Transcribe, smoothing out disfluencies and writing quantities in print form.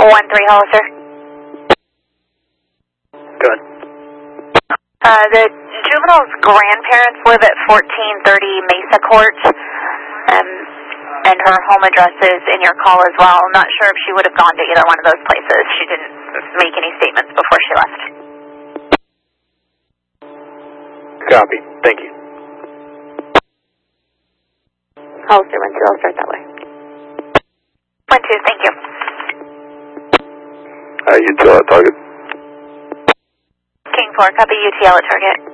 1-3 Hollister. Good. The juvenile's grandparents live at 1430 Mesa Court, and her home address is in your call as well. I'm not sure if she would have gone to either one of those places. She didn't make any statements before she left. Copy. Thank you. Hollister 1-2, I'll start that way. 1-2, thank you. UTL at target. King 4, copy UTL at target.